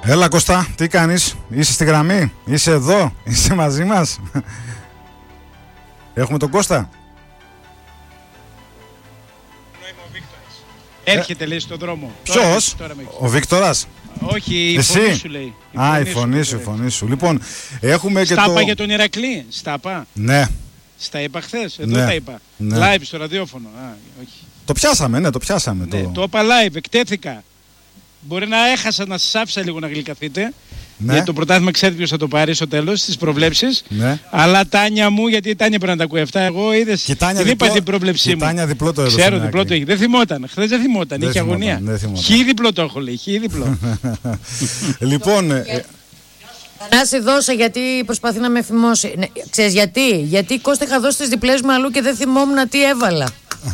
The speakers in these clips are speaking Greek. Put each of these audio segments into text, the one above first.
Έλα Κώστα, τι κάνεις, είσαι στη γραμμή, είσαι εδώ, είσαι μαζί μας? Έχουμε τον Κώστα. Έρχεται λέει στον δρόμο. Ποιος? Ο Βίκτορας? Όχι, η φωνή σου λέει. Η φωνή σου. Λοιπόν, έχουμε και Στάπα για τον Ηρακλή. Στάπα. Ναι. Στα είπα χθες, εδώ ναι. τα είπα. Ναι. Live στο ραδιόφωνο. Όχι. Το πιάσαμε, ναι, το πιάσαμε. Ναι, το είπα live, εκτέθηκα. Μπορεί να έχασα, να σας άφησα λίγο να γλυκαθείτε. Ναι. Γιατί το πρωτάθλημα ξέρετε ποιος θα το πάρει στο τέλος, στις προβλέψεις. Ναι. Αλλά Τάνια μου, γιατί η Τάνια πρέπει να τα ακούει αυτά. Εγώ είδες. Την είπα την πρόβλεψή μου. Τάνια διπλό το έδωσε. Ξέρω διπλό το έχει. Δεν θυμόταν. Χθες δεν θυμόταν. Είχε αγωνία. Χι διπλό το έχω λέει. Χι διπλό. Λοιπόν. Να σε δώσε γιατί προσπαθεί να με θυμώσει. Ναι, ξέρεις γιατί? Γιατί Κώστα είχα δώσει τις διπλές μου αλλού και δεν θυμόμουν τι έβαλα.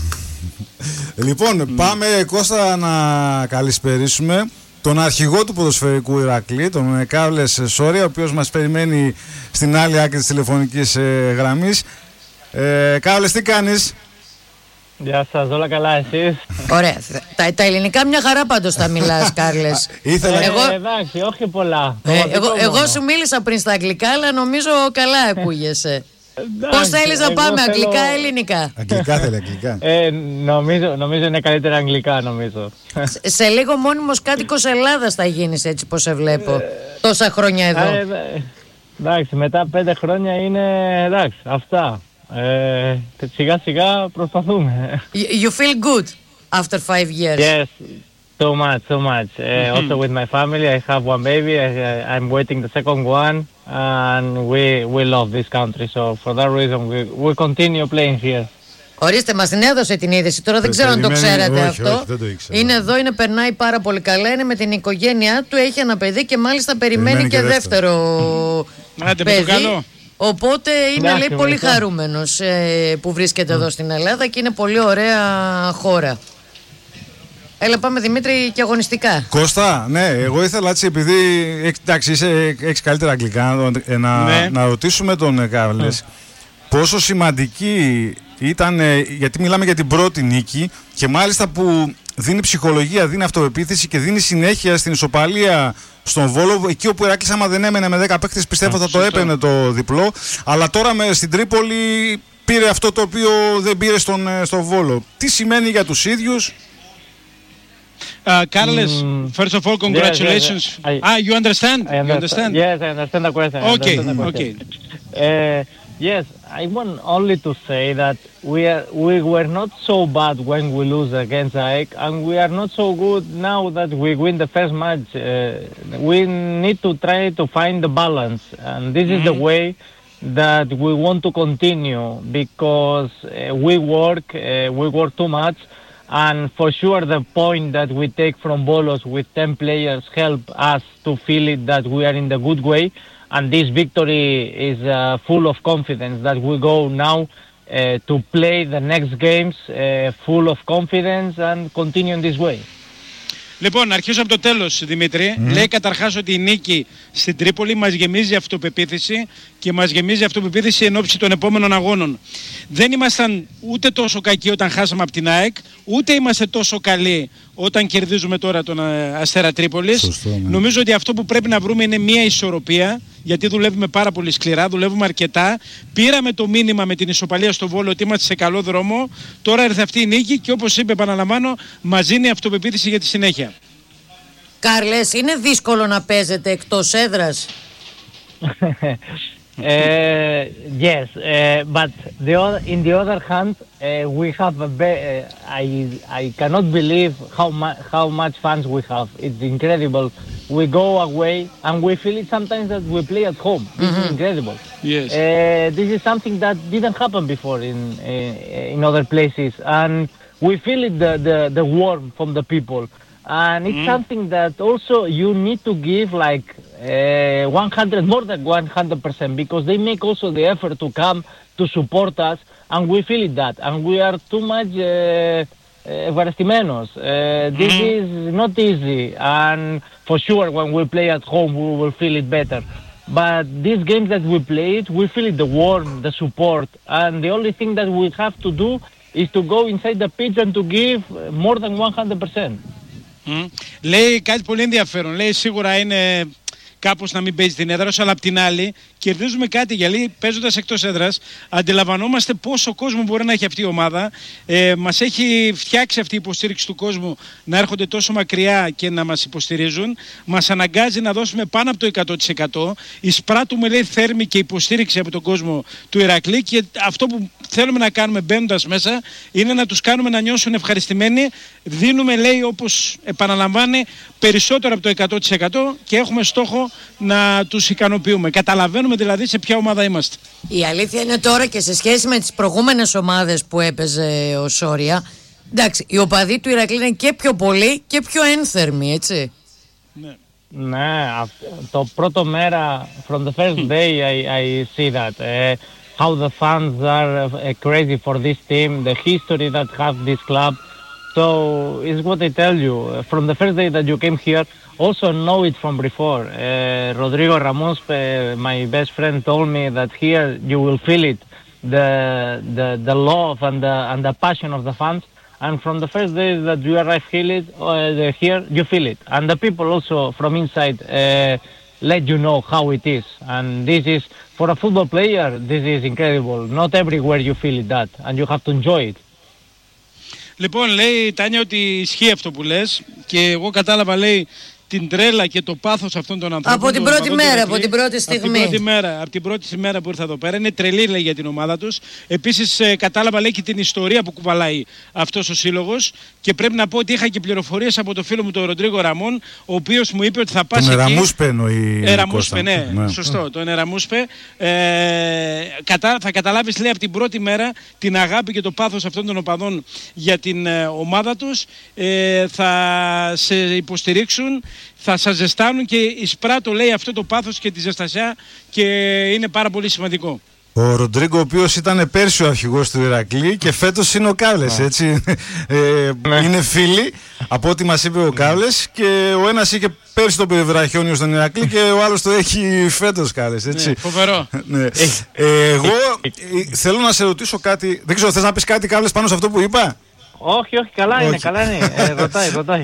Λοιπόν, πάμε Κώστα να καλησπερίσουμε τον αρχηγό του ποδοσφαιρικού Ηρακλή, τον Κάβλες Σόρια, ο οποίος μας περιμένει στην άλλη άκρη της τηλεφωνικής γραμμής. Κάβλες, τι κάνεις? Γεια σας, όλα καλά, εσείς? Ωραία, τα ελληνικά μια χαρά πάντως τα μιλάς, Κάρλες. Εντάξει, όχι πολλά. Εγώ σου μίλησα πριν στα αγγλικά, αλλά νομίζω καλά ακούγεσαι. Πώς θέλεις να πάμε, αγγλικά, ελληνικά? Αγγλικά θέλει, αγγλικά. Νομίζω είναι καλύτερα αγγλικά, νομίζω. Σε λίγο μόνιμος κάτοικος Ελλάδας θα γίνεις, έτσι πως σε βλέπω. Τόσα χρόνια εδώ. Εντάξει, μετά 5 χρόνια είναι, εντάξει, αυτά. Σιγά σιγά προσπαθούμε. You feel good after 5 years? Yes, so much. Also with my family, I have one baby. I'm waiting the second one, and we love this country. So for that reason, we continue playing here. Ορίστε, μας την έδωσε την είδηση. Τώρα δεν ξέρω αν το ξέρατε αυτό. Όχι, δεν το ήξερα. Είναι εδώ, περνάει πάρα πολύ καλά. Είναι με την οικογένειά του, έχει ένα παιδί και μάλιστα περιμένει και δεύτερο παιδί. Οπότε είναι λέει πολύ χαρούμενος που βρίσκεται εδώ στην Ελλάδα και είναι πολύ ωραία χώρα. Έλα πάμε Δημήτρη και αγωνιστικά. Κώστα, ναι, εγώ ήθελα έτσι επειδή έχεις καλύτερα αγγλικά να ρωτήσουμε τον Κάβλες πόσο σημαντική ήταν, γιατί μιλάμε για την πρώτη νίκη και μάλιστα που δίνει ψυχολογία, δίνει αυτοπεποίθηση και δίνει συνέχεια στην ισοπαλία στον Βόλο, εκεί όπου ο Ηράκλης άμα δεν έμενε με 10 παίκτες πιστεύω θα το έπαιρνε το διπλό, αλλά τώρα στην Τρίπολη πήρε αυτό το οποίο δεν πήρε στον Βόλο. Τι σημαίνει για τους ίδιους? Carles, first of all, congratulations. Yes, you understand? You understand? Yes, I understand the question. Okay. Yes, I want only to say that we were not so bad when we lose against AEK, and we are not so good now that we win the first match. We need to try to find the balance, and this is the way that we want to continue, because we work too much, and for sure the point that we take from Bolos with 10 players help us to feel it that we are in the good way. And this victory is full of confidence that we go now to play the next games full of confidence and continue in this way. Λοιπόν, αρχίζω από το τέλος, Δημήτρη. Λέει καταρχάς ότι η νίκη στην Τρίπολη μας γεμίζει αυτοπεποίθηση και μας γεμίζει αυτοπεποίθηση εν ώψη των επόμενων αγώνων. Δεν ήμασταν ούτε τόσο κακοί όταν χάσαμε από την ΑΕΚ, ούτε είμαστε τόσο καλοί όταν κερδίζουμε τώρα τον Αστέρα Τρίπολης. Σωστό, ναι. Νομίζω ότι αυτό που πρέπει να βρούμε είναι μια ισορροπία, γιατί δουλεύουμε πάρα πολύ σκληρά, δουλεύουμε αρκετά. Πήραμε το μήνυμα με την ισοπαλία στο Βόλο ότι είμαστε σε καλό δρόμο. Τώρα ήρθε αυτή η νίκη και όπως είπε, επαναλαμβάνω, μας δίνει αυτοπεποίθηση για τη συνέχεια. Κάρλες, είναι δύσκολο να παίζετε εκτός έδρας? Yes, but in the other hand, we have I cannot believe how much fans we have. It's incredible. We go away and we feel it sometimes that we play at home. This is incredible. Yes. This is something that didn't happen before in other places, and we feel it the warmth from the people. And it's something that also you need to give like 100, more than 100%, because they make also the effort to come to support us, and we feel it that, and we are too much ευχαριστημένος. This is not easy, and for sure when we play at home we will feel it better. But these games that we played, we feel it, the warmth, the support, and the only thing that we have to do is to go inside the pitch and to give more than 100%. Λέει κάτι πολύ ενδιαφέρον. Λέει σίγουρα είναι κάπως να μην παίζει την έδρα, αλλά απ' την άλλη κερδίζουμε κάτι, γιατί παίζοντας εκτός έδρας αντιλαμβανόμαστε πόσο κόσμο μπορεί να έχει αυτή η ομάδα. Μας έχει φτιάξει αυτή η υποστήριξη του κόσμου να έρχονται τόσο μακριά και να μας υποστηρίζουν. Μας αναγκάζει να δώσουμε πάνω από το 100%. Εισπράττουμε, λέει, θέρμη και υποστήριξη από τον κόσμο του Ηρακλή, και αυτό που θέλουμε να κάνουμε μπαίνοντας μέσα είναι να τους κάνουμε να νιώσουν ευχαριστημένοι. Δίνουμε, λέει, όπως επαναλαμβάνει, περισσότερο από το 100% και έχουμε στόχο να τους ικανοποιούμε. Καταλαβαίνουμε δηλαδή σε ποια ομάδα είμαστε. Η αλήθεια είναι τώρα, και σε σχέση με τις προηγούμενες ομάδες που έπαιζε ο Σόρια, εντάξει, οι οπαδοί του Ηρακλή είναι και πιο πολλοί και πιο ένθερμοι, έτσι. Ναι, το πρώτο μέρα, from the first day I see that. How the fans are crazy for this team, the history that have this club. So it's what I tell you. From the first day that you came here, also know it from before. Rodrigo Ramos, my best friend, told me that here you will feel it, the love and the passion of the fans. And from the first day that you arrive here, you feel it. And the people also from inside let you know how it is. And this is, for a football player, this is incredible. Not everywhere you feel it that, and you have to enjoy it. Λοιπόν, λέει η Τάνια ότι ισχύει αυτό που λες, και εγώ κατάλαβα, λέει, την τρέλα και το πάθος αυτών των ανθρώπων. Από την πρώτη μέρα, από την πρώτη στιγμή. Από την πρώτη μέρα που ήρθα εδώ πέρα. Είναι τρελή, λέει, για την ομάδα τους. Επίσης, κατάλαβα, λέει, και την ιστορία που κουβαλάει αυτός ο σύλλογος. Και πρέπει να πω ότι είχα και πληροφορίες από το φίλο μου τον Ροντρίγο Ραμόν, ο οποίος μου είπε ότι θα πας εκεί. Τον Εραμούσπε εννοεί. Εραμούσπε, ναι, σωστό. Τον Εραμούσπε. Θα καταλάβεις, λέει, από την πρώτη μέρα την αγάπη και το πάθος αυτών των οπαδών για την ομάδα τους. Θα σε υποστηρίξουν, θα σας ζεστάνουν, και εισπράττω, λέει, αυτό το πάθος και τη ζεστασιά, και είναι πάρα πολύ σημαντικό. Ο Ροντρίγκο, ο οποίος ήταν πέρσι ο αρχηγός του Ηρακλή και φέτος είναι ο Κάβλες, έτσι. Είναι φίλοι, από ό,τι μας είπε ο Κάβλες, και ο ένας είχε πέρσι το Βραχιόνιο στον Ηρακλή και ο άλλος το έχει φέτος, Κάβλες, έτσι. Φοβερό. Εγώ θέλω να σε ρωτήσω κάτι, δεν ξέρω, θες να πεις κάτι, Κάβλες, πάνω σε αυτό που είπα? Όχι, καλά είναι. Ρωτάει.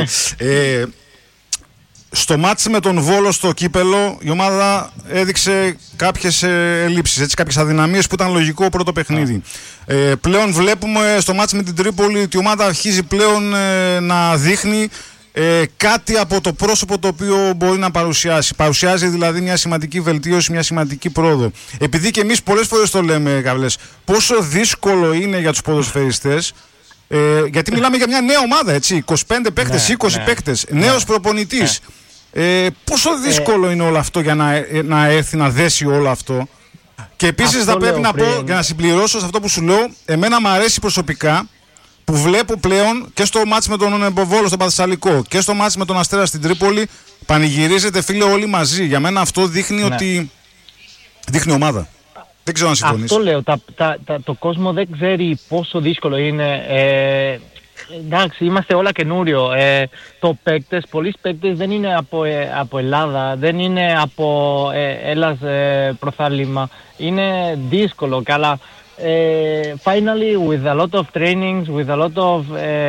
Στο μάτς με τον Βόλο στο κύπελο η ομάδα έδειξε κάποιες ελλείψεις, έτσι, κάποιες αδυναμίες που ήταν λογικό πρώτο παιχνίδι. Πλέον βλέπουμε στο μάτς με την Τρίπολη ότι η ομάδα αρχίζει πλέον να δείχνει κάτι από το πρόσωπο το οποίο μπορεί να παρουσιάσει. Παρουσιάζει δηλαδή μια σημαντική βελτίωση, μια σημαντική πρόοδο. Επειδή και εμείς πολλές φορές το λέμε, Καβλές, πόσο δύσκολο είναι για τους ποδοσφαιριστές, γιατί μιλάμε για μια νέα ομάδα, έτσι, 25 παίκτες, 20 παίκτες, νέος προπονητής. Πόσο δύσκολο είναι όλο αυτό για να έρθει να δέσει όλο αυτό. Και επίσης θα πρέπει να πω, για να συμπληρώσω σε αυτό που σου λέω, εμένα μου αρέσει προσωπικά που βλέπω πλέον και στο μάτς με τον Βόλο στο Παθεσσαλικό και στο μάτς με τον Αστέρα στην Τρίπολη, πανηγυρίζετε, φίλε, όλοι μαζί. Για μένα αυτό δείχνει ότι δείχνει ομάδα. Δεν ξέρω αν συμφωνείς. Αυτό λέω, το κόσμο δεν ξέρει πόσο δύσκολο είναι. Εντάξει, είμαστε όλα καινούριο. Πολλοί παίκτες δεν είναι από Ελλάδα, δεν είναι από Έλλας προθάλημα. Είναι δύσκολο, καλά. Finally, with a lot of trainings, with a lot of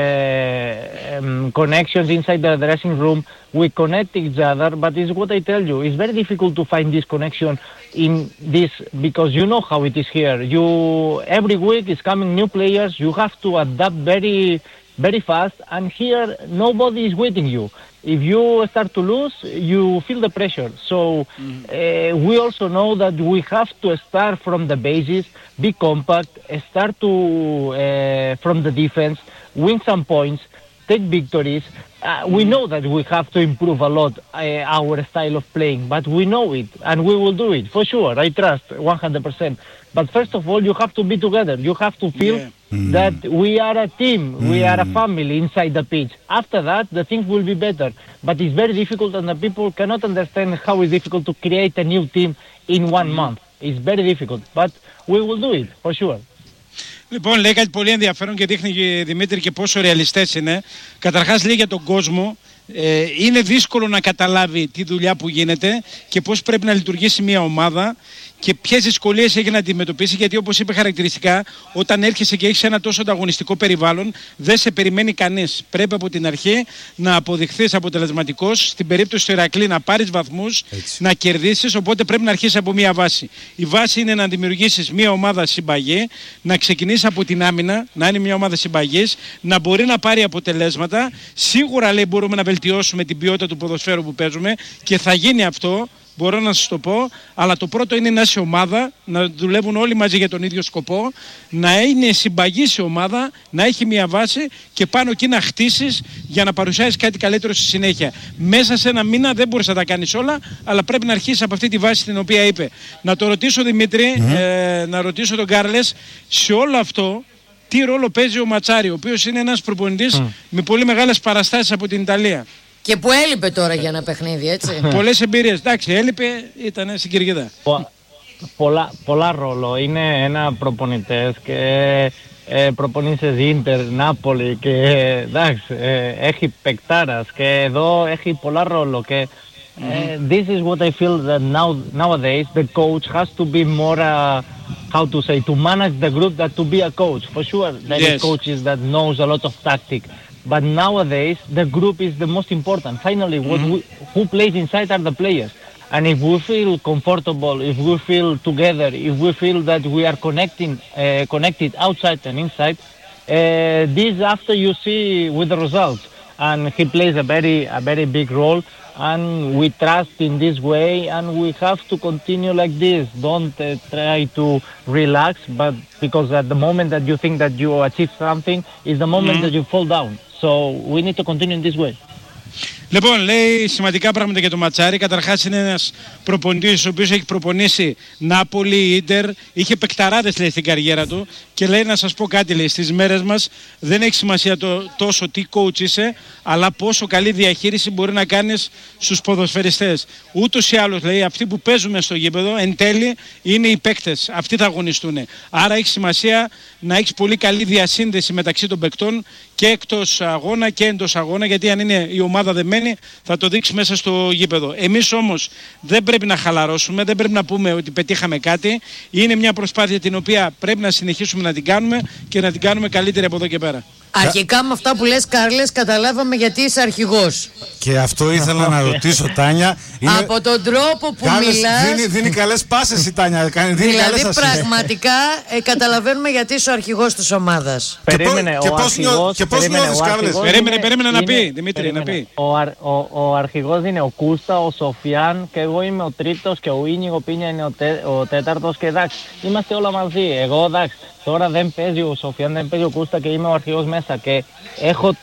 connections inside the dressing room, we connect each other, but it's what I tell you, it's very difficult to find this connection in this, because you know how it is here. Every week is coming new players, you have to adapt very fast, and here nobody is waiting you. If you start to lose, you feel the pressure. So we also know that we have to start from the basis, be compact, start from the defense, win some points, take victories. We know that we have to improve a lot our style of playing, but we know it, and we will do it, for sure. I trust 100%. But first of all, you have to be together. You have to feel that we are a team, we are a family inside the pitch. After that, the things will be better. But it's very difficult, and the people cannot understand how it's difficult to create a new team in 1 month. It's very difficult, but we will do it, for sure. Λοιπόν, λέει κάτι πολύ ενδιαφέρον και δείχνει, Δημήτρη, και πόσο ρεαλιστές είναι. Καταρχάς, λέει για τον κόσμο, είναι δύσκολο να καταλάβει τη δουλειά που γίνεται και πώς πρέπει να λειτουργήσει μια ομάδα, και ποιες δυσκολίες έχει να αντιμετωπίσει, γιατί όπως είπε χαρακτηριστικά, όταν έρχεσαι και έχεις ένα τόσο ανταγωνιστικό περιβάλλον, δεν σε περιμένει κανείς. Πρέπει από την αρχή να αποδειχθείς αποτελεσματικός, στην περίπτωση του Ηρακλή να πάρεις βαθμούς, να κερδίσεις, οπότε πρέπει να αρχίσεις από μια βάση. Η βάση είναι να δημιουργήσεις μια ομάδα συμπαγή, να ξεκινήσεις από την άμυνα, να είναι μια ομάδα συμπαγής, να μπορεί να πάρει αποτελέσματα. Σίγουρα, λέει, μπορούμε να βελτιώσουμε την ποιότητα του ποδοσφαίρου που παίζουμε και θα γίνει αυτό. Μπορώ να σας το πω, αλλά το πρώτο είναι να είσαι ομάδα, να δουλεύουν όλοι μαζί για τον ίδιο σκοπό, να είναι συμπαγής η ομάδα, να έχει μια βάση και πάνω εκεί να χτίσεις για να παρουσιάσεις κάτι καλύτερο στη συνέχεια. Μέσα σε ένα μήνα δεν μπορείς να τα κάνεις όλα, αλλά πρέπει να αρχίσεις από αυτή τη βάση την οποία είπε. Να το ρωτήσω, Δημήτρη, να ρωτήσω τον Κάρλες, σε όλο αυτό τι ρόλο παίζει ο Ματσάρι, ο οποίος είναι ένας προπονητής με πολύ μεγάλες παραστάσεις από την Ιταλία. Και που έλειπε τώρα για ένα παιχνίδι, έτσι. Πολλές εμπειρίες. Εντάξει, έλειπε, ήταν στην Κυρκίδα. Πολλά ρόλο. Είναι ένα προπονητές και προπονήσεις Ίντερ, Νάπολη και εντάξει, έχει παικτάρας και εδώ έχει πολλά ρόλο και this is what I feel that nowadays the coach has to be more how to say, to manage the group than to be a coach. For sure there is coaches that knows a lot of tactics. But nowadays, the group is the most important. Finally, who plays inside are the players. And if we feel comfortable, if we feel together, if we feel that we are connected outside and inside, this after you see with the results. And he plays a very big role. And we trust in this way, and we have to continue like this. Don't try to relax, but because at the moment that you think that you achieve something is the moment that you fall down. So we need to continue in this way. Λοιπόν, λέει σημαντικά πράγματα για το Ματσάρι. Καταρχάς είναι ένας προπονητής ο οποίος έχει προπονήσει Νάπολη, Ίντερ, είχε παικταράδες, λέει, στην καριέρα του και λέει να σας πω κάτι, λέει, στις μέρες μας δεν έχει σημασία τόσο τι coach είσαι, αλλά πόσο καλή διαχείριση μπορεί να κάνεις στους ποδοσφαιριστές. Ούτως ή άλλως, λέει, αυτοί που παίζουμε στο γήπεδο εν τέλει είναι οι παίκτες, αυτοί θα αγωνιστούν. Άρα έχει σημασία να έχεις πολύ καλή διασύνδεση μεταξύ των παικτών και εκτός αγώνα και εντός αγώνα, γιατί αν είναι η ομάδα δεμένη θα το δείξει μέσα στο γήπεδο. Εμείς όμως δεν πρέπει να χαλαρώσουμε, δεν πρέπει να πούμε ότι πετύχαμε κάτι. Είναι μια προσπάθεια την οποία πρέπει να συνεχίσουμε να την κάνουμε και να την κάνουμε καλύτερη από εδώ και πέρα. Αρχικά με αυτά που λες, Κάρλες, καταλάβαμε γιατί είσαι αρχηγός. Και αυτό ήθελα να ρωτήσω, Τάνια. Είναι... Από τον τρόπο που μιλάς... Δίνει καλές πάσες η Τάνια. Δηλαδή πραγματικά καταλαβαίνουμε γιατί είσαι ο αρχηγός της ομάδας. Περίμενε, και πώς νιώθεις, Κάρλες? Περίμενε να πει, Δημήτρη, να πει. Ο αρχηγός είναι ο Κούστα, ο Σοφιάν και εγώ είμαι ο τρίτος και ο Ίνιγο Πίνια είναι ο τέταρτος και εντάξει, είμαστε όλα μαζί. Εγώ εντάξει. Τώρα δεν παίζει ο Σοφιάν, δεν παίζει ο Κούστα και είμαι ο αρχηγός μέσα και έχω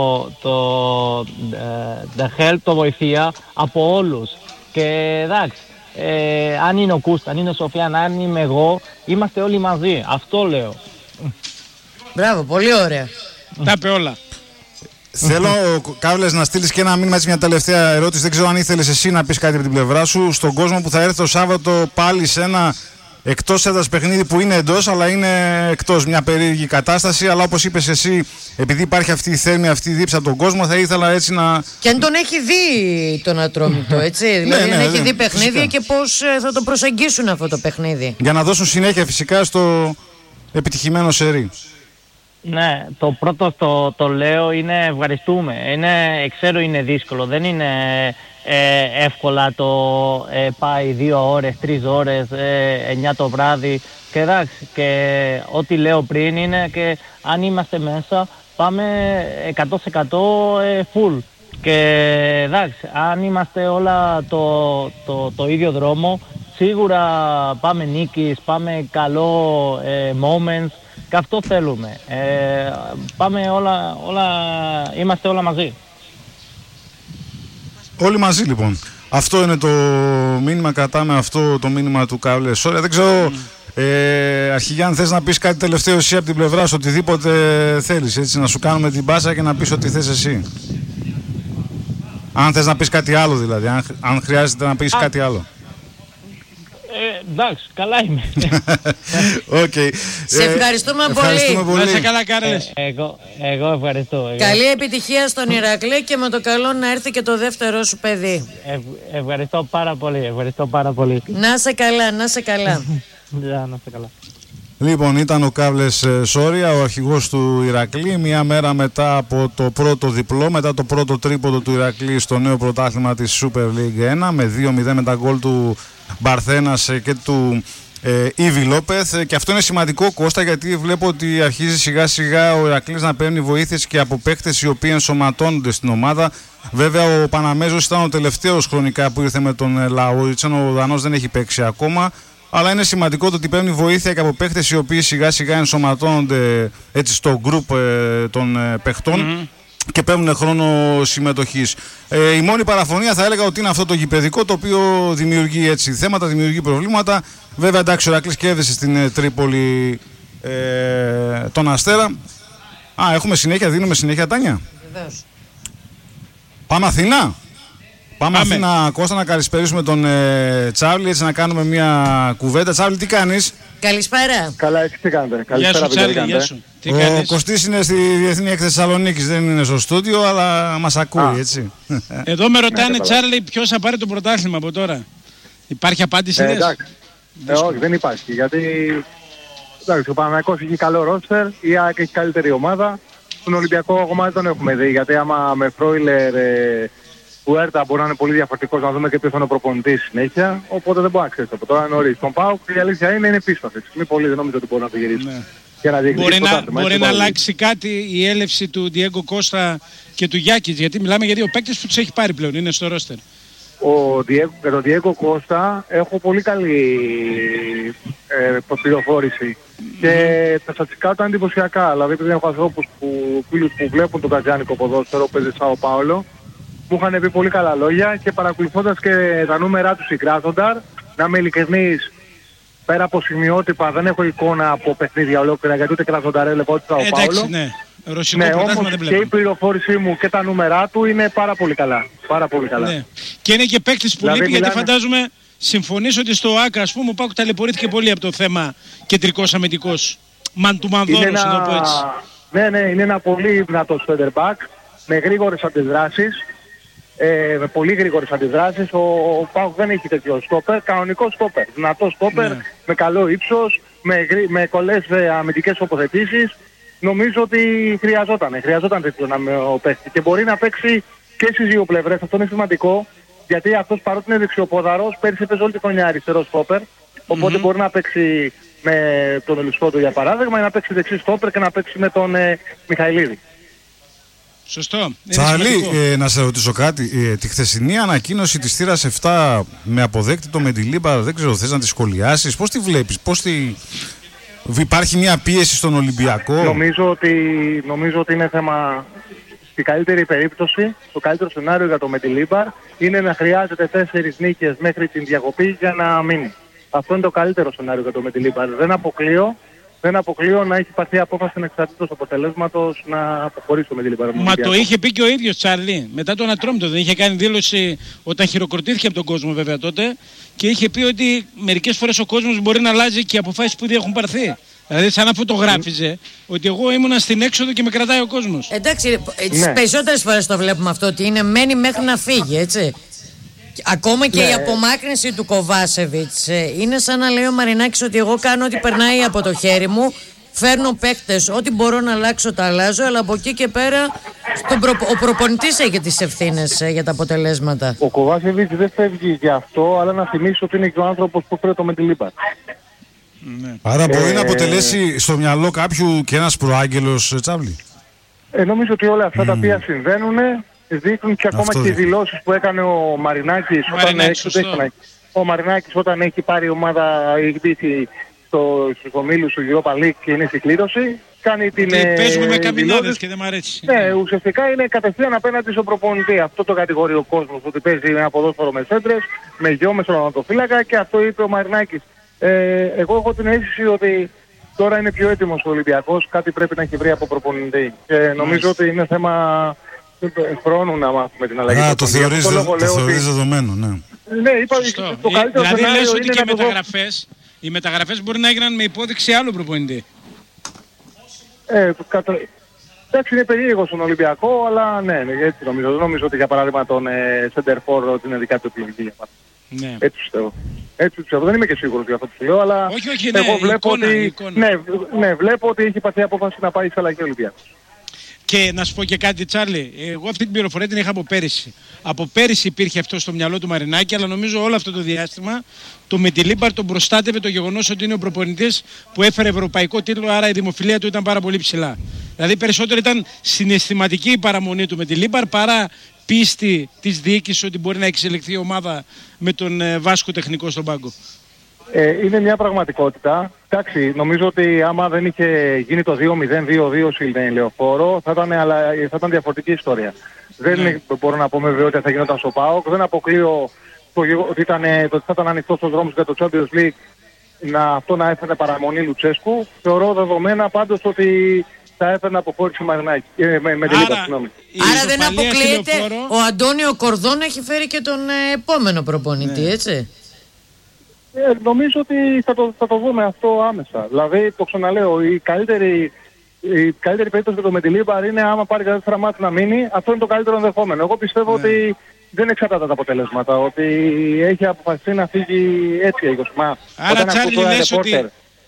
the help, το βοηθεία από όλους. Και εντάξει, αν είναι ο Κούστα, αν είναι ο Σοφιάν, αν είμαι εγώ, είμαστε όλοι μαζί. Αυτό λέω. Μπράβο, πολύ ωραία. Τα είπε όλα. Θέλω, Κάρλες, να στείλεις και ένα μήνυμα, έτσι, μια τελευταία ερώτηση. Δεν ξέρω αν ήθελες εσύ να πεις κάτι από την πλευρά σου στον κόσμο που θα έρθει το Σάββατο πάλι σε ένα εκτός έδρας παιχνίδι που είναι εντός, αλλά είναι εκτός, μια περίεργη κατάσταση. Αλλά όπως είπες εσύ, επειδή υπάρχει αυτή η θέρμη, αυτή η δίψα από τον κόσμο, θα ήθελα έτσι να. Και αν τον έχει δει τον Ατρόμητο, έτσι. Δηλαδή, αν έχει δει παιχνίδια και πώς θα το προσεγγίσουν αυτό το παιχνίδι. Για να δώσουν συνέχεια φυσικά στο επιτυχημένο σερί. Ναι, το πρώτο το λέω είναι ευχαριστούμε. Ξέρω είναι δύσκολο, δεν είναι εύκολα το πάει 2 ώρες, 3 ώρες, 9 το βράδυ και εντάξει, και ό,τι λέω πριν είναι και αν είμαστε μέσα πάμε 100% full και εντάξει, αν είμαστε όλα το ίδιο δρόμο σίγουρα πάμε νίκης, πάμε καλό moments και αυτό θέλουμε. Πάμε είμαστε όλα μαζί. Όλοι μαζί λοιπόν. Αυτό είναι το μήνυμα, κρατάμε αυτό το μήνυμα του Κάρλες Σόρια. Δεν ξέρω, αρχηγιά, αν θες να πεις κάτι τελευταίο εσύ από την πλευρά σου, οτιδήποτε θέλεις, έτσι, να σου κάνουμε την πάσα και να πεις ό,τι θες εσύ. Αν θες να πεις κάτι άλλο δηλαδή, αν χρειάζεται να πεις κάτι άλλο. Εντάξει, καλά είμαι. Okay. Σε ευχαριστούμε πολύ. Να είσαι καλά, Κάρλες. Εγώ ευχαριστώ. Καλή επιτυχία στον Ηρακλή και με το καλό να έρθει και το δεύτερο σου παιδί. Ευχαριστώ πάρα πολύ. Να είσαι καλά, να είσαι καλά. Να είστε καλά. Λοιπόν, ήταν ο Κάβλες Σόρια, ο αρχηγός του Ηρακλή, μια μέρα μετά από το πρώτο διπλό, μετά το πρώτο τρίποντο του Ηρακλή στο νέο πρωτάθλημα της Super League 1, με 2-0 με τα γκολ του Μπαρθένας και του Ήβι Λόπεθ. Και αυτό είναι σημαντικό, Κώστα, γιατί βλέπω ότι αρχίζει σιγά σιγά ο Ηρακλής να παίρνει βοήθειες και από παίκτες οι οποίοι ενσωματώνονται στην ομάδα. Βέβαια, ο Παναμέζος ήταν ο τελευταίος χρονικά που ήρθε με τον Λαούριτσαν, ο Δανός δεν έχει παίξει ακόμα. Αλλά είναι σημαντικό το ότι παίρνει βοήθεια και από παίχτες οι οποίοι σιγά σιγά ενσωματώνονται έτσι στο γκρουπ των παιχτών και παίρνουν χρόνο συμμετοχής. Η μόνη παραφωνία θα έλεγα ότι είναι αυτό το γηπεδικό, το οποίο δημιουργεί έτσι θέματα, δημιουργεί προβλήματα. Βέβαια, εντάξει, ο Ηρακλής κέρδισε στην Τρίπολη τον Αστέρα. Έχουμε συνέχεια, δίνουμε συνέχεια, Τάνια. Βεβαίως. Πάμε Αθήνα. Πάμε Αθήνα, Κώστα, να καλησπέρισουμε τον Τσάρλι, έτσι να κάνουμε μια κουβέντα. Τσάρλι, τι κάνεις? Καλησπέρα. Καλά, έτσι τι κάνετε? Γεια σου, Τσάρλι, γεια σου. Ο Κωστής είναι στη Διεθνή Έκθεση Θεσσαλονίκης, δεν είναι στο στούντιο, αλλά μας ακούει, έτσι. Εδώ με ρωτάνε, Τσάρλι, ποιος θα πάρει το πρωτάθλημα από τώρα. Υπάρχει απάντηση? Εντάξει. Όχι, δεν υπάρχει, γιατί εντάξει, ο Παναθηναϊκός έχει καλό ρόστερ, η ΑΕΚ έχει καλύτερη ομάδα. Τον Ολυμπιακό κομμάτι τον έχουμε δει, γιατί άμα με Φρόιλερ Πουέρτα μπορεί να είναι πολύ διαφορετικός, να δούμε και ποιος θα είναι ο προπονητής συνέχεια. Οπότε δεν μπορεί να ξέρει από τώρα νωρίς. Τον ΠΑΟΚ η αλήθεια είναι πίσω αυτή τη στιγμή. Πολύ δεν νομίζω ότι μπορεί να το γυρίσει. Ναι. Μπορεί να αλλάξει κάτι η έλευση του Διέγκο Κώστα και του Γιάκητς, γιατί μιλάμε για δύο παίκτες που τους έχει πάρει πλέον, είναι στο ρόστερ. Για τον Διέγκο Κώστα έχω πολύ καλή πληροφόρηση. Και τα στατιστικά ήταν εντυπωσιακά. Δηλαδή, επειδή έχω ανθρώπους που βλέπουν τον κατζιάνικο ποδόσφαιρο, παίζει Σάο Πάολο. Μου είχαν πει πολύ καλά λόγια και παρακολουθώντας και τα νούμερά του συγκράζοντας, να είμαι ειλικρινής, πέρα από σημειότυπα δεν έχω εικόνα από παιχνίδια ολόκληρα, γιατί ούτε Κράζονταρ έλεγα ότι θα ο Πάολο. Ρωσικό πρωτάθλημα δεν βλέπω. Και η πληροφόρησή μου και τα νούμερά του είναι πάρα πολύ καλά. Πάρα πολύ καλά. Ναι. Και είναι και παίκτης που λείπει, γιατί φαντάζομαι συμφωνείς ότι στο ΆΚΑ, ας πούμε, ο ΠΑΟΚ ταλαιπωρήθηκε πολύ από το θέμα κεντρικός αμυντικός. Μαντουμανδόρος, να το πω έτσι. Ναι, είναι ένα πολύ δυνατό center back, με γρήγορες αντιδράσεις. Με πολύ γρήγορες αντιδράσεις. Ο ΠΑΟΚ δεν έχει τέτοιο στόπερ, κανονικό στόπερ, δυνατό στόπερ, με καλό ύψος, με κολλές αμυντικές τοποθετήσεις. Νομίζω ότι χρειαζόταν τέτοιο να παίξει και μπορεί να παίξει και στις δύο πλευρές. Αυτό είναι σημαντικό, γιατί αυτός παρότι είναι δεξιοπόδαρος, πέρυσι παίζει όλη τη χρονιά αριστερό στόπερ, οπότε μπορεί να παίξει με τον Ελισφόντο για παράδειγμα, ή να παίξει δεξί στόπερ και να παίξει με τον Μιχαηλίδη. Σωστό. Τσάρλι, να σε ρωτήσω κάτι. Τη χθεσινή ανακοίνωση της θύρας 7 με αποδέκτη το Μεντιλίμπαρ, δεν ξέρω, θες να τη σχολιάσεις? Πώς τη βλέπεις? Υπάρχει μια πίεση στον Ολυμπιακό? Νομίζω ότι είναι θέμα, στην καλύτερη περίπτωση, το καλύτερο σενάριο για το Μεντιλίμπαρ είναι να χρειάζεται 4 νίκες μέχρι την διακοπή για να μείνει. Αυτό είναι το καλύτερο σενάριο για το Μεντιλίμπαρ. Δεν αποκλείω να έχει πάρθει απόφαση ανεξαρτήτως αποτελέσματος να αποχωρήσει με την Λιμπαρά. Μα το είχε πει και ο ίδιος Τσάρλι μετά τον Ατρόμητο. Δεν είχε κάνει δήλωση όταν χειροκροτήθηκε από τον κόσμο βέβαια τότε, και είχε πει ότι μερικές φορές ο κόσμος μπορεί να αλλάζει και οι αποφάσεις που ήδη έχουν πάρθει. Δηλαδή σαν να φωτογράφιζε ότι εγώ ήμουνα στην έξοδο και με κρατάει ο κόσμος. Εντάξει, τις περισσότερες φορές το βλέπουμε αυτό, ότι είναι μένει μέχρι να φύγει, έτσι. Ακόμα και η απομάκρυνση του Κοβάσεβιτς είναι σαν να λέει ο Μαρινάκης ότι εγώ κάνω ό,τι περνάει από το χέρι μου, φέρνω παίκτες, ό,τι μπορώ να αλλάξω τα αλλάζω, αλλά από εκεί και πέρα ο προπονητής έχει τις ευθύνες για τα αποτελέσματα. Ο Κοβάσεβιτς δεν φεύγει γι' αυτό, αλλά να θυμίσω ότι είναι και ο άνθρωπος που φέρει το Μεντιλίμπαρ. Άρα μπορεί να αποτελέσει στο μυαλό κάποιου και ένας προάγγελος, Τσάβλη. Νομίζω ότι όλα αυτά τα οποία συμβαίνουν δείχνουν και ακόμα και οι δηλώσεις που έκανε ο Μαρινάκης όταν έχει πάρει ομάδα, έχει μπει στους ομίλους του Europa League και είναι στην κλήρωση. Κάνει την παίζουμε με καμινάδες και δεν μ' αρέσει. Ναι, ουσιαστικά είναι κατευθείαν απέναντι στον προπονητή. Αυτό το κατηγορεί ο κόσμος, ότι παίζει ένα ποδόσφαιρο με σέντρες, με γιο, με σωματοφύλακα, και αυτό είπε ο Μαρινάκης. Εγώ έχω την αίσθηση ότι τώρα είναι πιο έτοιμος ο Ολυμπιακός, κάτι πρέπει να έχει βρει από προπονητή. Και νομίζω ότι είναι θέμα χρόνου να μάθουμε την αλλαγή. Το θεωρείς δεδομένο, ναι. Ναι, είπα το καλύτερο δηλαδή σενάριο λες ότι είναι και οι μεταγραφές μπορεί να έγιναν με υπόδειξη άλλου προπονητή. Εντάξει, είναι περίεργο στον Ολυμπιακό, αλλά ναι, έτσι νομίζω. Δεν νομίζω ότι για παράδειγμα τον Σεντερφόρ ότι είναι δικά του επιλογή για παράδειγμα. Ναι. Έτσι πιστεύω. Δεν είμαι και σίγουρος για αυτό που λέω, αλλά όχι, εγώ βλέπω ότι βλέπω ότι έχει πάρθει απόφαση να πάει σε αλλαγή Ολυμπιακός. Και να σου πω και κάτι, Τσάρλι, εγώ αυτή την πληροφορία την είχα από πέρυσι. Από πέρυσι υπήρχε αυτό στο μυαλό του Μαρινάκη, αλλά νομίζω όλο αυτό το διάστημα το Μεντιλίμπαρ τον προστάτευε το γεγονός ότι είναι ο προπονητής που έφερε ευρωπαϊκό τίτλο, άρα η δημοφιλία του ήταν πάρα πολύ ψηλά. Δηλαδή περισσότερο ήταν συναισθηματική η παραμονή του Μεντιλίμπαρ παρά πίστη της διοίκησης ότι μπορεί να εξελιχθεί η ομάδα με τον Βάσκο τεχνικό στον πάγκο. Είναι μια πραγματικότητα. Εντάξει, νομίζω ότι άμα δεν είχε γίνει το 2-0-2-2 στην Λεωφόρο θα ήταν διαφορετική ιστορία. Δεν μπορώ να πω με βεβαιότητα θα γινόταν στο ΠΑΟΚ. Δεν αποκλείω ότι θα ήταν ανοιχτό στους δρόμους για το Champions League αυτό να έφερε παραμονή Λουτσέσκου. Θεωρώ δεδομένα πάντως ότι θα έφερε αποχώρηση Μαρινάκη. Άρα δεν αποκλείεται. Ο Αντώνιο Κορδόν έχει φέρει και τον επόμενο προπονητή, έτσι. Νομίζω ότι θα το δούμε αυτό άμεσα. Δηλαδή, το ξαναλέω, η καλύτερη περίπτωση για το Μεντιλίμπαρ είναι άμα πάρει δεύτερα μάτια να μείνει. Αυτό είναι το καλύτερο ενδεχόμενο. Εγώ πιστεύω ότι δεν εξαρτάται τα αποτελέσματα. Ότι έχει αποφασίσει να φύγει έτσι η Μα, άρα Τσάρλι λες ότι...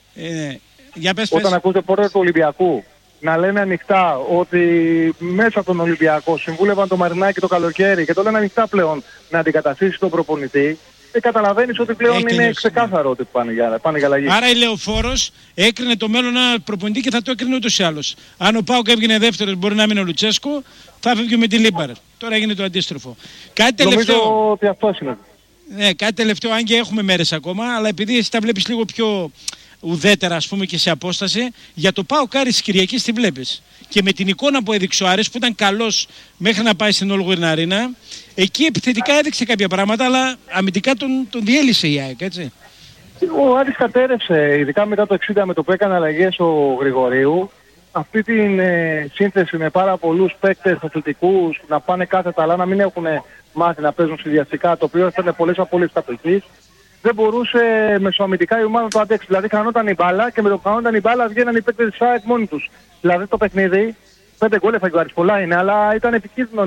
Όταν ακούτε πόρτερ του Ολυμπιακού να λένε ανοιχτά ότι μέσα από τον Ολυμπιακό συμβούλευαν το Μαρινάκη το καλοκαίρι και το λένε ανοιχτά πλέον να αντικαταστήσει τον προπονητή, καταλαβαίνεις ότι πλέον είναι ξεκάθαρο ότι πάνε για αλλαγή. Άρα η Λεωφόρος έκρινε το μέλλον ένα προπονητή και θα το έκρινε ούτως ή άλλως. Αν ο ΠΑΟΚ έβγαινε δεύτερος, μπορεί να μείνει ο Λουτσέσκο, θα έφευγε με τη Λίμπαρ. Τώρα έγινε το αντίστροφο. Κάτι τελευταίο. Νομίζω ότι αυτό είναι. Ναι, κάτι τελευταίο, αν και έχουμε μέρες ακόμα, αλλά επειδή εσύ τα βλέπεις λίγο πιο ουδέτερα, ας πούμε, και σε απόσταση, για το ΠΑΟΚ Άρης της Κυριακής τη βλέπεις. Και με την εικόνα που έδειξε ο Άρης, που ήταν καλός μέχρι να πάει στην Όλγο Αρίνα, εκεί επιθετικά έδειξε κάποια πράγματα, αλλά αμυντικά τον διέλυσε η ΑΕΚ, έτσι. Ο Άρης κατέρευσε, ειδικά μετά το 60 με το που έκανε αλλαγές ο Γρηγορίου, αυτή την σύνθεση με πάρα πολλούς παίκτες αθλητικούς να πάνε κάθετα, αλλά να μην έχουν μάθει να παίζουν συνδυαστικά, το οποίο έφερε πολλές απώλειες κατοχής. Δεν μπορούσε μεσοαμυντικά η ομάδα να το αντέξει. Δηλαδή χανόταν η μπάλα και με το που χανόταν η μπάλα βγαίναν οι παίκτες της ΑΕΚ μόνοι τους. Δηλαδή το παιχνίδι, 5 γκολ έφαγε ο Άρης, πολλά είναι, αλλά ήταν επικίνδυνο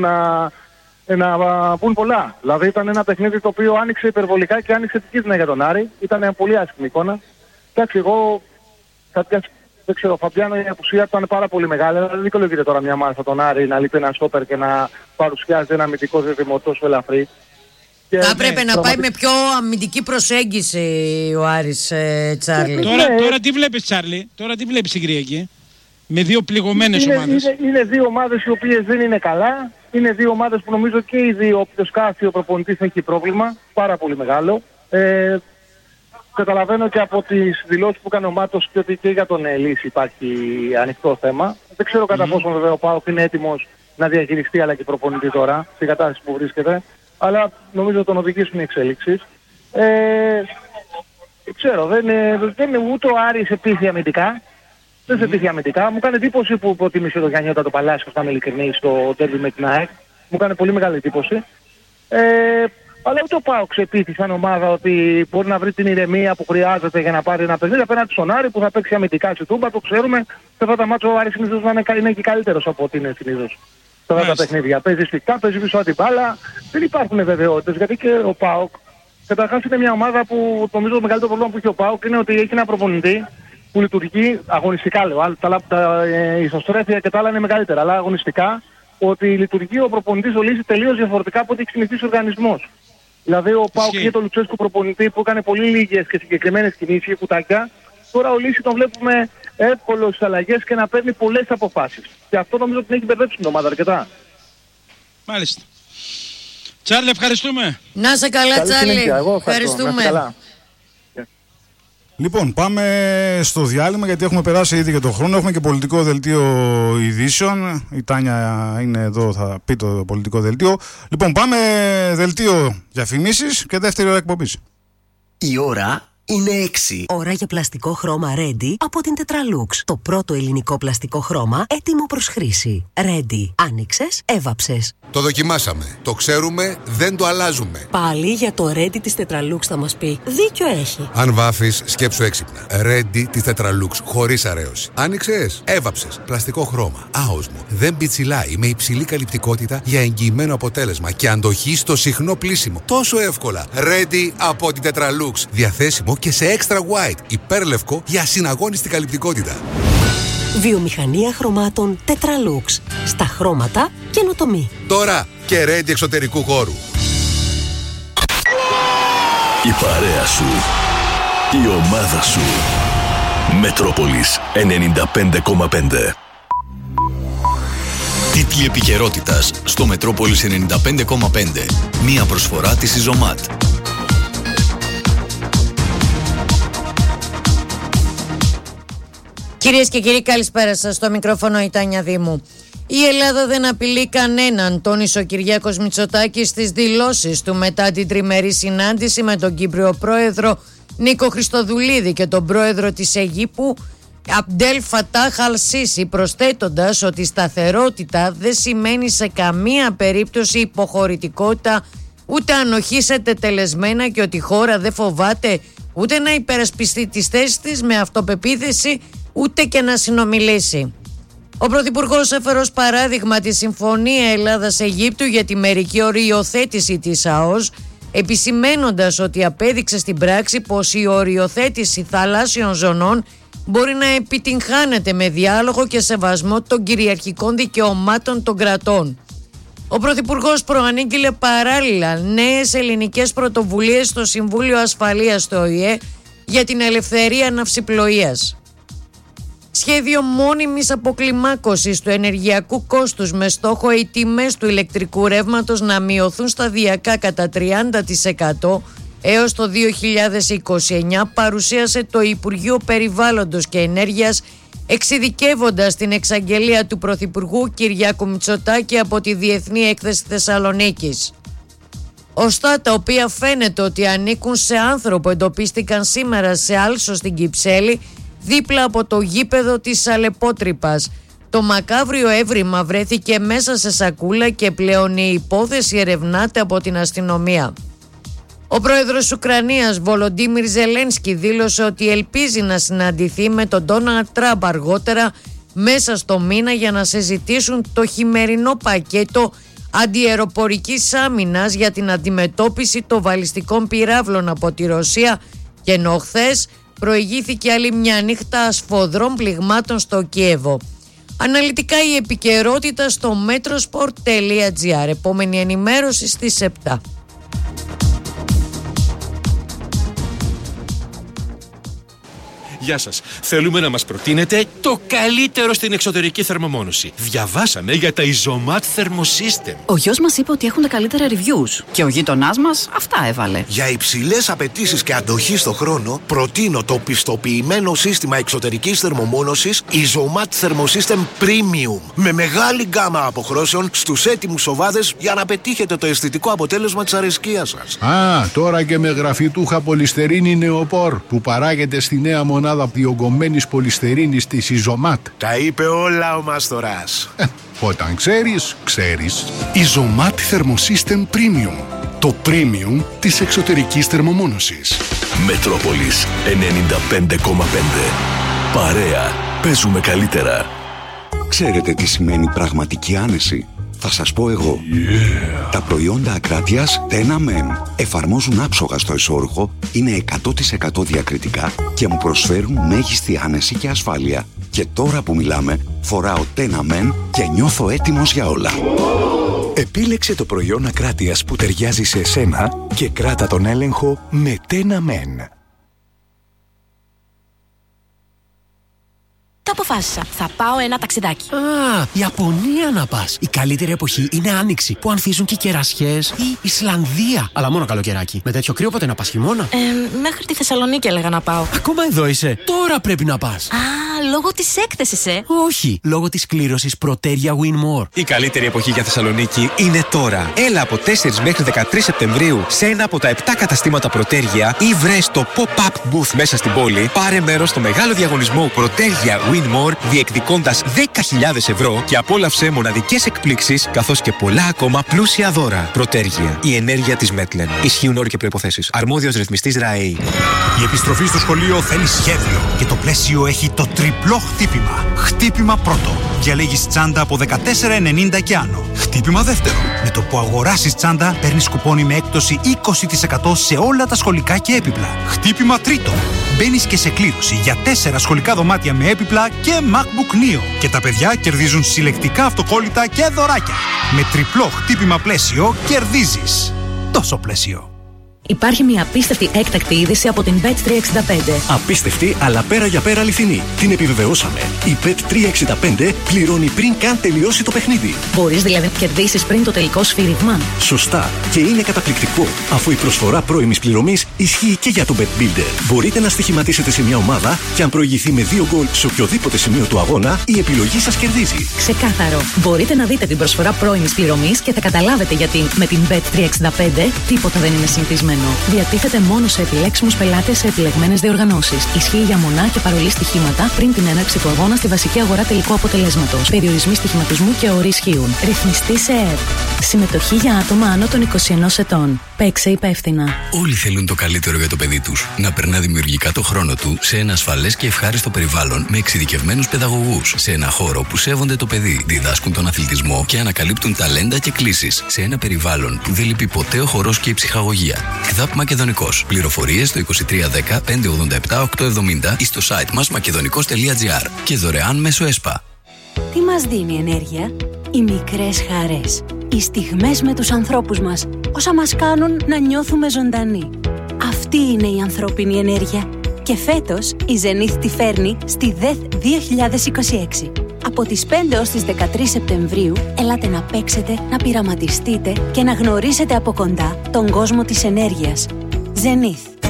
να πούν πολλά. Δηλαδή ήταν ένα παιχνίδι το οποίο άνοιξε υπερβολικά και άνοιξε επικίνδυνα για τον Άρη. Ήταν μια πολύ άσχημη εικόνα. Εντάξει, εγώ δεν ξέρω, ο Φαμπιάνο η απουσία του ήταν πάρα πολύ μεγάλη. Δεν δικαιολογείται τώρα μια μάλιστα τον Άρη να λείπει ένα στόπερ και να παρουσιάζει ένα αμυντικό ζητημό τόσο ελαφρύ. Θα έπρεπε να πάει με πιο αμυντική προσέγγιση ο Άρης, Τσάρλι. Τώρα τι βλέπεις, Τσάρλι, τώρα τι βλέπεις στην Κυριακή? Με δύο πληγωμένες ομάδες. Είναι δύο ομάδες οι οποίες δεν είναι καλά. Είναι δύο ομάδες που νομίζω και οι δύο, όποιος κάθε ο προπονητής έχει πρόβλημα. Πάρα πολύ μεγάλο. Καταλαβαίνω και από τις δηλώσεις που κάνει ο Μάτος και ότι και για τον Ελίση υπάρχει ανοιχτό θέμα. Δεν ξέρω κατά πόσο βέβαια ο ΠΑΟΚ είναι έτοιμος να διαχειριστεί αλλά και προπονητή τώρα, στην κατάσταση που βρίσκεται. Αλλά νομίζω τον οδηγήσουν οι εξέλιξεις. Ξέρω, δεν είναι ούτε ο Άρης επίθει αμυντικά. Δεν σε τύχει αμυντικά. Μου κάνει εντύπωση που προτίμησε το Γιαννιώτα το Παλάσιο, θα είμαι ειλικρινής, στο τέρμι με την ΑΕΚ. Μου κάνει πολύ μεγάλη εντύπωση. Αλλά ούτε ο ΠΑΟΚ ξεπήθη σαν ομάδα ότι μπορεί να βρει την ηρεμία που χρειάζεται για να πάρει ένα παιχνίδι απέναντι στον Άρη που θα παίξει αμυντικά στη Τούμπα. Το ξέρουμε. Σε αυτά τα μάτια ο Άρης συνήθως είναι και καλύτερος από ό,τι είναι συνήθως. Σε αυτά τα παιχνίδια. Παίζει σφιχτά, παίζει πίσω την μπάλα. Δεν υπάρχουν βεβαιότητες γιατί και ο ΠΑΟΚ καταρχάς είναι μια ομάδα που νομίζω το μεγαλύτερο πρόβλημα που έχει ο ΠΑΟΚ είναι ότι έχει ένα προπονητή που λειτουργεί αγωνιστικά, λέω. Η ισοστρέφεια και τα άλλα είναι μεγαλύτερα, αλλά αγωνιστικά ότι λειτουργεί ο προπονητής ο Λύση τελείως διαφορετικά από ό,τι έχει συνηθίσει ο οργανισμός. Δηλαδή ο ΠΑΟΚ είχε τον Λουτσέσκου προπονητή που έκανε πολύ λίγες και συγκεκριμένες κινήσεις και κουτάκια. Τώρα ο Λύση τον βλέπουμε εύκολο στις αλλαγές και να παίρνει πολλές αποφάσεις. Και αυτό νομίζω ότι την έχει μπερδέψει την ομάδα αρκετά. Μάλιστα. Τσάρλι, ευχαριστούμε. Να σε καλά, Τσάρλι. Ευχαριστούμε. Λοιπόν, πάμε στο διάλειμμα γιατί έχουμε περάσει ήδη και τον χρόνο. Έχουμε και πολιτικό δελτίο ειδήσεων. Η Τάνια είναι εδώ, θα πει το πολιτικό δελτίο. Λοιπόν, πάμε δελτίο διαφημίσεις και δεύτερη ώρα εκπομπής. Η ώρα είναι 6. Ώρα για πλαστικό χρώμα Ready από την Tetralux. Το πρώτο ελληνικό πλαστικό χρώμα έτοιμο προς χρήση. Ready. Άνοιξες, έβαψες. Το δοκιμάσαμε. Το ξέρουμε, δεν το αλλάζουμε. Πάλι για το Ready της Tetralux θα μας πει. Δίκιο έχει. Αν βάφεις, σκέψου έξυπνα. Ready της Tetralux, χωρίς αρέωση. Άνοιξες, έβαψες. Πλαστικό χρώμα. Άοσμο. Δεν πιτσιλάει. Με υψηλή καλυπτικότητα για εγγυημένο αποτέλεσμα και αντοχή στο συχνό πλύσιμο. Τόσο εύκολα. Ready από την Tetralux. Διαθέσιμο και σε extra white. Υπέρλευκο για ασυναγώνιστη καλυπτικότητα. Βιομηχανία χρωμάτων Tetralux. Στα χρώματα καινοτομή. Τώρα και Ready εξωτερικού χώρου. Η παρέα σου. Η ομάδα σου. Μετρόπολης 95,5. Τίτλοι επικαιρότητας στο Μετρόπολης 95,5. Μία προσφορά της Ιζωμάτ. Κυρίες και κύριοι, καλησπέρα σας. Στο μικρόφωνο η Τάνια Δήμου. Η Ελλάδα δεν απειλεί κανέναν, τόνισε ο Κυριάκος Μητσοτάκης στις δηλώσεις του μετά την τριμερή συνάντηση με τον Κύπριο πρόεδρο Νίκο Χριστοδουλίδη και τον πρόεδρο της Αιγύπτου Αμπντέλ Φατάχ Αλ Σίσι, προσθέτοντας ότι η σταθερότητα δεν σημαίνει σε καμία περίπτωση υποχωρητικότητα ούτε ανοχή σε τετελεσμένα και ότι η χώρα δεν φοβάται ούτε να υπερασπιστεί τις θέσεις της με αυτοπεποίθηση ούτε και να συνομιλήσει. Ο Πρωθυπουργός έφερε ως παράδειγμα τη Συμφωνία Ελλάδας-Αιγύπτου για τη μερική οριοθέτηση της ΑΟΣ, επισημένοντας ότι απέδειξε στην πράξη πως η οριοθέτηση θαλάσσιων ζωνών μπορεί να επιτυγχάνεται με διάλογο και σεβασμό των κυριαρχικών δικαιωμάτων των κρατών. Ο Πρωθυπουργός προανήγγειλε παράλληλα νέες ελληνικές πρωτοβουλίες στο Συμβούλιο Ασφαλείας του ΟΗΕ για την ελευθερία ναυσιπλοείας. Σχέδιο μόνιμης αποκλιμάκωσης του ενεργειακού κόστους με στόχο οι τιμές του ηλεκτρικού ρεύματος να μειωθούν σταδιακά κατά 30% έως το 2029 παρουσίασε το Υπουργείο Περιβάλλοντος και Ενέργειας, εξειδικεύοντας την εξαγγελία του Πρωθυπουργού Κυριάκου Μητσοτάκη από τη Διεθνή Έκθεση Θεσσαλονίκης. Οστά τα οποία φαίνεται ότι ανήκουν σε άνθρωπο εντοπίστηκαν σήμερα σε άλσο στην Κυψέλη, δίπλα από το γήπεδο της Αλεπότρυπας. Το μακάβριο έβριμα βρέθηκε μέσα σε σακούλα και πλέον η υπόθεση ερευνάται από την αστυνομία. Ο πρόεδρος της Ουκρανίας Βολοντίμιρ Ζελένσκι δήλωσε ότι ελπίζει να συναντηθεί με τον Ντόναλντ Τραμπ αργότερα μέσα στο μήνα για να συζητήσουν το χειμερινό πακέτο αντιαεροπορικής άμυνας για την αντιμετώπιση των βαλιστικών πυράβλων από τη Ρωσία, και ενώ χθες προηγήθηκε άλλη μια νύχτα ασφοδρών πληγμάτων στο Κίεβο. Αναλυτικά η επικαιρότητα στο metrosport.gr. Επόμενη ενημέρωση στις 7. Γεια σας. Θέλουμε να μας προτείνετε το καλύτερο στην εξωτερική θερμομόνωση. Διαβάσαμε για τα Izomat Thermosystem. Ο γιος μας είπε ότι έχουν τα καλύτερα reviews και ο γείτονάς μας αυτά έβαλε. Για υψηλές απαιτήσεις και αντοχή στο χρόνο, προτείνω το πιστοποιημένο σύστημα εξωτερικής θερμομόνωσης Izomat Thermosystem Premium. Με μεγάλη γκάμα αποχρώσεων στους έτοιμους οβάδες για να πετύχετε το αισθητικό αποτέλεσμα της αρεσκίας σας. Τώρα και με γραφιτούχα πολυστερίνη νεοπόρ που παράγεται στη νέα μονάδα διογκωμένης πολυστερίνης της Izomat. Τα είπε όλα ο Μάστορας. Όταν ξέρεις, ξέρεις. Izomat Thermosystem Premium. Το premium της εξωτερικής θερμομόνωσης. Μετρόπολης 95,5. Παρέα. Παίζουμε καλύτερα. Ξέρετε τι σημαίνει πραγματική άνεση? Θα σας πω εγώ. Τα προϊόντα ακράτειας Tenamen εφαρμόζουν άψογα στο εσώρουχο, είναι 100% διακριτικά και μου προσφέρουν μέγιστη άνεση και ασφάλεια. Και τώρα που μιλάμε, φοράω Tenamen και νιώθω έτοιμος για όλα. Επίλεξε το προϊόν ακράτειας που ταιριάζει σε εσένα και κράτα τον έλεγχο με Tenamen. Το αποφάσισα. Θα πάω ένα ταξιδάκι. Α, Ιαπωνία να πας. Η καλύτερη εποχή είναι Άνοιξη, που ανθίζουν και κερασιές. Ή Ισλανδία. Αλλά μόνο καλοκαιράκι. Με τέτοιο κρύο πότε να πας, χειμώνα? Μέχρι τη Θεσσαλονίκη έλεγα να πάω. Ακόμα εδώ είσαι. Τώρα πρέπει να πας. Α, λόγω της έκθεσης, Όχι, λόγω της κλήρωσης Proteria Win More. Η καλύτερη εποχή για Θεσσαλονίκη είναι τώρα. Έλα από 4 μέχρι 13 Σεπτεμβρίου σε ένα από τα 7 καταστήματα Proteria ή βρες το pop-up booth μέσα στην πόλη. Πάρε μέρος στο μεγάλο διαγωνισμό Proteria Win More, διεκδικώντας 10.000 ευρώ και απόλαυσε μοναδικές εκπλήξεις καθώς και πολλά ακόμα πλούσια δώρα. Proteria, η ενέργεια της Μέτλεν. Ισχύουν όροι και προϋποθέσεις. Αρμόδιος ρυθμιστής ΡΑΕΗ. Η επιστροφή στο σχολείο θέλει σχέδιο και το πλαίσιο έχει το τριπλό χτύπημα. Χτύπημα πρώτο. Διαλέγεις τσάντα από 14,90 και άνω. Χτύπημα δεύτερο. Με το που αγοράσεις τσάντα, παίρνεις κουπόνι με έκπτωση 20% σε όλα τα σχολικά και έπιπλα. Χτύπημα τρίτο. Μπαίνεις και σε κλήρωση για 4 σχολικά δωμάτια με έπιπλα και MacBook Neo. Και τα παιδιά κερδίζουν συλλεκτικά αυτοκόλλητα και δωράκια. Με τριπλό χτύπημα πλαίσιο κερδίζεις. Τόσο πλαίσιο. Υπάρχει μια απίστευτη έκτακτη είδηση από την Bet365. Απίστευτη, αλλά πέρα για πέρα αληθινή. Την επιβεβαιώσαμε. Η Bet365 πληρώνει πριν καν τελειώσει το παιχνίδι. Μπορείς δηλαδή να κερδίσεις πριν το τελικό σφύριγμα. Σωστά. Και είναι καταπληκτικό, αφού η προσφορά πρώιμης πληρωμής ισχύει και για το Bet Builder. Μπορείτε να στοιχηματίσετε σε μια ομάδα και αν προηγηθεί με 2 γκολ σε οποιοδήποτε σημείο του αγώνα, η επιλογή σας κερδίζει. Ξεκάθαρο. Μπορείτε να δείτε την προσφορά πρώιμης πληρωμής και θα καταλάβετε γιατί με την Bet365 τίποτα δεν είναι συνηθισμένο. Διατίθεται μόνο σε επιλέξιμους πελάτες σε επιλεγμένες διοργανώσεις. Ισχύει για μονά και παρολί στοιχήματα πριν την έναρξη του αγώνα στη βασική αγορά τελικού αποτελέσματος. Περιορισμοί στοιχηματισμού και όροι ισχύουν. Ρυθμιστή σε ΕΕΠ. Συμμετοχή για άτομα άνω των 21 ετών. Παίξε υπεύθυνα. Όλοι θέλουν το καλύτερο για το παιδί τους. Να περνά δημιουργικά το χρόνο του σε ένα ασφαλές και ευχάριστο περιβάλλον με εξειδικευμένους παιδαγωγούς. Σε ένα χώρο που σέβονται το παιδί, διδάσκουν τον αθλητισμό και ανακαλύπτουν ταλέντα και κλήσεις. Σε ένα περιβάλλον που δεν λείπει ποτέ ο χορός και η ψυχαγωγία. ΚΔΑΠ Μακεδονικός. Πληροφορίες στο 2310 587 870 ή στο site μας makedonικos.gr και δωρεάν μέσω ΕΣΠΑ. Τι μας δίνει ενέργεια? Οι μικρές χαρές. Οι στιγμές με τους ανθρώπους μας. Όσα μας κάνουν να νιώθουμε ζωντανοί. Αυτή είναι η ανθρώπινη ενέργεια. Και φέτος η Zenith τη φέρνει στη ΔΕΘ 2026. Από τις 5 ως τις 13 Σεπτεμβρίου, ελάτε να παίξετε, να πειραματιστείτε και να γνωρίσετε από κοντά τον κόσμο της ενέργειας. Zenith.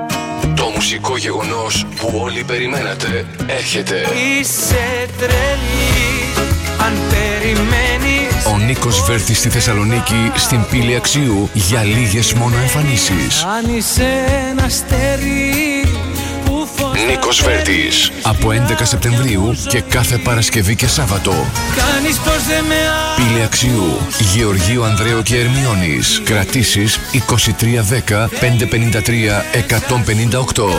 Το μουσικό γεγονός που όλοι περιμένατε έρχεται. Είσαι τρελή, αν περιμένεις. Ο Νίκος Βέρτης στη Θεσσαλονίκη, στην Πύλη Αξίου, για λίγες μόνο εμφανίσεις. Αν είσαι ένα αστέρι. Νίκος Βέρτης. Από 11 Σεπτεμβρίου και κάθε Παρασκευή και Σάββατο. Κάνεις πως δεν με Πύλη Αξίου, Γεωργίου Ανδρέου και Ερμιώνης. Κρατήσεις 2310 553 158.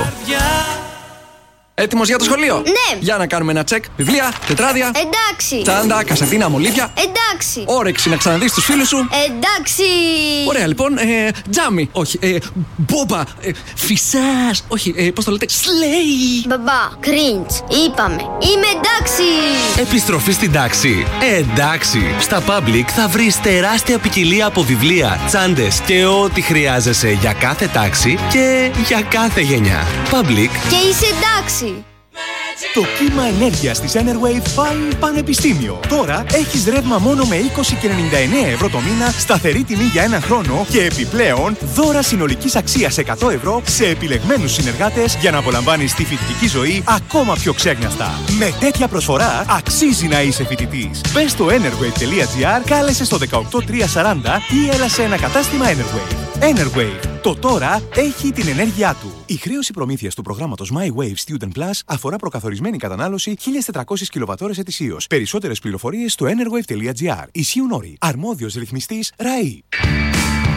Έτοιμος για το σχολείο? Ναι. Για να κάνουμε ένα τσεκ. Βιβλία, τετράδια. Εντάξει. Τσάντα, κασετίνα, μολύβια. Εντάξει. Όρεξη να ξαναδείς τους φίλους σου. Εντάξει. Ωραία, λοιπόν. Τζάμι. Όχι. Μπόμπα. Φυσάς. Όχι. Πώς το λέτε? Σλέι. Μπαμπά. Κριντς. Είπαμε. Είμαι εντάξει. Επιστροφή στην τάξη. Εντάξει. Στα Public θα βρεις τεράστια ποικιλία από βιβλία, τσάντες και ό,τι χρειάζεσαι για κάθε τάξη και για κάθε γενιά. Public. Και είσαι εντάξει. Το κύμα ενέργειας της Enerwave πάει πανεπιστήμιο. Τώρα έχεις ρεύμα μόνο με 20 και 99 ευρώ το μήνα, σταθερή τιμή για ένα χρόνο και επιπλέον δώρα συνολικής αξίας 100 ευρώ σε επιλεγμένους συνεργάτες για να απολαμβάνεις τη φοιτητική ζωή ακόμα πιο ξέγνιαστα. Με τέτοια προσφορά αξίζει να είσαι φοιτητής. Μπες στο enerwave.gr, κάλεσε στο 18340 ή έλα σε ένα κατάστημα Enerwave. Enerwave. Το τώρα έχει την ενέργειά του. Η χρέωση προμήθειας του προγράμματος My Wave Student Plus αφορά προκαθορισμένη κατανάλωση 1.400 κιλοβατώρες ετησίως. Περισσότερες πληροφορίες στο enerwave.gr. Ισχύουν όροι. Αρμόδιος ρυθμιστής ΡΑΗ.